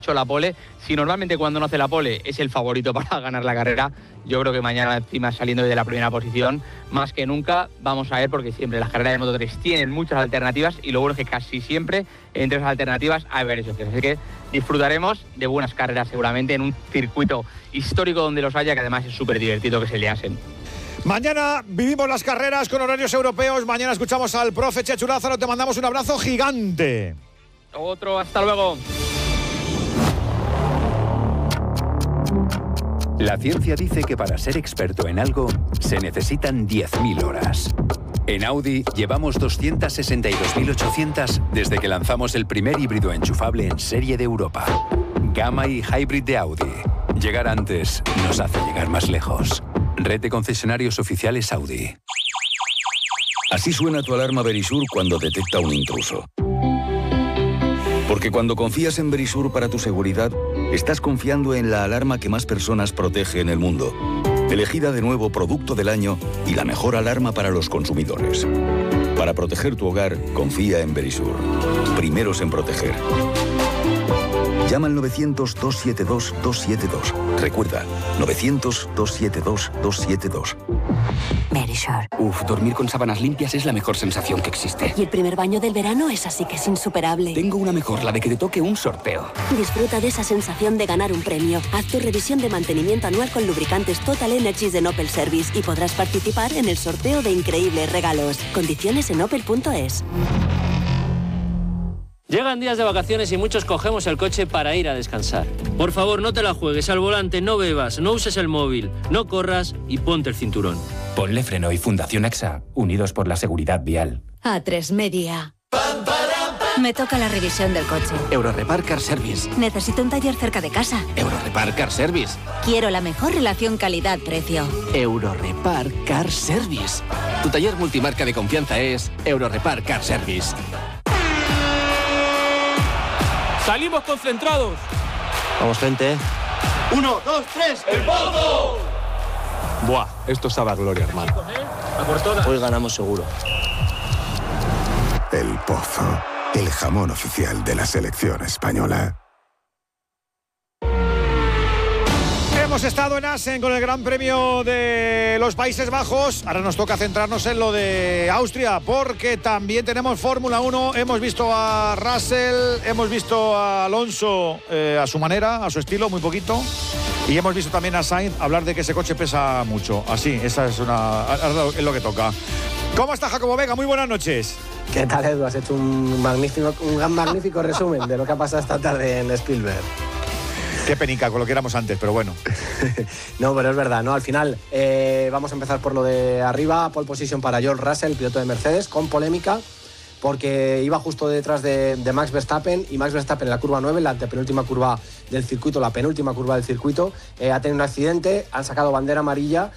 hecho la pole. Si normalmente cuando no hace la pole es el favorito para ganar la carrera, yo creo que mañana encima saliendo de la primera posición, más que nunca vamos a ver, porque siempre las carreras de Moto3 tienen muchas alternativas y lo bueno es que casi siempre entre esas alternativas hay varias opciones. Así que disfrutaremos de buenas carreras seguramente en un circuito histórico donde los haya, que además es súper divertido, que es el de Assen. Mañana vivimos las carreras con horarios europeos. Mañana escuchamos al profe Chechu Lázaro. Te mandamos un abrazo gigante. Otro, hasta luego. La ciencia dice que para ser experto en algo se necesitan 10.000 horas. En Audi llevamos 262.800 desde que lanzamos el primer híbrido enchufable en serie de Europa. Gamma y Hybrid de Audi. Llegar antes nos hace llegar más lejos. Red de concesionarios oficiales Audi. Así suena tu alarma Verisur cuando detecta un intruso. Porque cuando confías en Verisur para tu seguridad, estás confiando en la alarma que más personas protege en el mundo. Elegida de nuevo Producto del Año y la mejor alarma para los consumidores. Para proteger tu hogar, confía en Verisur. Primeros en proteger. Llama al 900-272-272. Recuerda, 900-272-272. Verisure. Dormir con sábanas limpias es la mejor sensación que existe. Y el primer baño del verano es así que es insuperable. Tengo una mejor, la de que te toque un sorteo. Disfruta de esa sensación de ganar un premio. Haz tu revisión de mantenimiento anual con lubricantes Total Energies de Opel Service y podrás participar en el sorteo de increíbles regalos. Condiciones en opel.es. Llegan días de vacaciones y muchos cogemos el coche para ir a descansar. Por favor, no te la juegues al volante, no bebas, no uses el móvil, no corras y ponte el cinturón. Ponle Freno y Fundación AXA, unidos por la seguridad vial. A3 Media. Me toca la revisión del coche. Eurorepar Car Service. Necesito un taller cerca de casa. Eurorepar Car Service. Quiero la mejor relación calidad-precio. Eurorepar Car Service. Tu taller multimarca de confianza es Eurorepar Car Service. ¡Salimos concentrados! Vamos, gente. 1, 2, 3, ¡el Pozo! Buah, esto sabe a gloria, hermano. Hoy ganamos seguro. El Pozo, el jamón oficial de la selección española. Hemos estado en Assen con el Gran Premio de los Países Bajos. Ahora nos toca centrarnos en lo de Austria, porque también tenemos Fórmula 1. Hemos visto a Russell, hemos visto a Alonso a su manera, a su estilo, muy poquito. Y hemos visto también a Sainz hablar de que ese coche pesa mucho. Así, esa es lo que toca. ¿Cómo está Jacobo Vega? Muy buenas noches. ¿Qué tal, Edu? Has hecho un magnífico resumen de lo que ha pasado esta tarde en Spielberg. Qué penica con lo que éramos antes, pero bueno. No, pero es verdad, ¿no? Al final vamos a empezar por lo de arriba. Pole position para George Russell, piloto de Mercedes, con polémica, porque iba justo detrás de Max Verstappen, y Max Verstappen en la curva 9, la antepenúltima curva del circuito, la penúltima curva del circuito, ha tenido un accidente, han sacado bandera amarilla.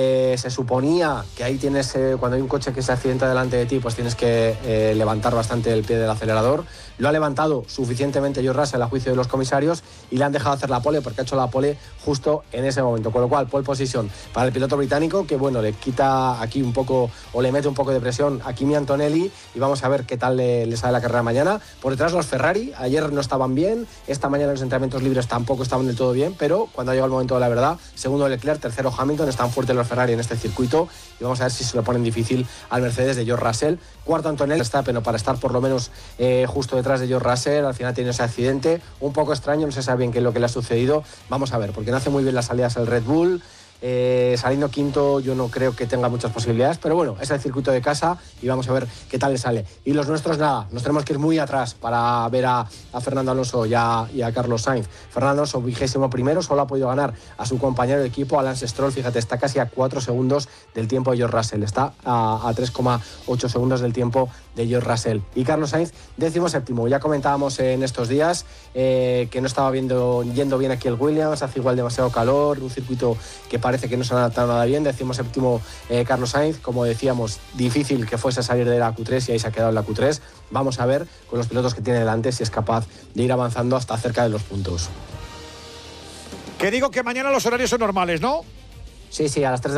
Se suponía que ahí tienes, cuando hay un coche que se accidenta delante de ti, pues tienes que levantar bastante el pie del acelerador. Lo ha levantado suficientemente George Russell a juicio de los comisarios y le han dejado hacer la pole, porque ha hecho la pole justo en ese momento. Con lo cual, pole position para el piloto británico, que bueno, le quita aquí un poco, o le mete un poco de presión a Kimi Antonelli, y vamos a ver qué tal le sale la carrera mañana. Por detrás los Ferrari, ayer no estaban bien, esta mañana los entrenamientos libres tampoco estaban del todo bien, pero cuando ha llegado el momento de la verdad, segundo Leclerc, tercero Hamilton, están fuertes los Ferrari en este circuito, y vamos a ver si se lo ponen difícil al Mercedes de George Russell. Cuarto Antonelli está, pero para estar por lo menos justo detrás de George Russell. Al final tiene ese accidente un poco extraño, no se sabe bien qué es lo que le ha sucedido. Vamos a ver, porque no hace muy bien las salidas el Red Bull. Saliendo quinto yo no creo que tenga muchas posibilidades, pero bueno, es el circuito de casa y vamos a ver qué tal le sale. Y los nuestros nada, nos tenemos que ir muy atrás para ver a Fernando Alonso y a Carlos Sainz. Fernando Alonso, 21º, solo ha podido ganar a su compañero de equipo, a Lance Stroll. Fíjate, está casi a 4 segundos del tiempo de George Russell, está a 3,8 segundos del tiempo de George Russell. Y Carlos Sainz, 17º. Ya comentábamos en estos días que no estaba yendo bien aquí el Williams, hace igual demasiado calor, un circuito que parece que no se ha adaptado nada bien. 17º Carlos Sainz, como decíamos, difícil que fuese a salir de la Q3 y ahí se ha quedado en la Q3. Vamos a ver con los pilotos que tiene delante si es capaz de ir avanzando hasta cerca de los puntos. Que digo que mañana los horarios son normales, ¿no? Sí, a las 3 de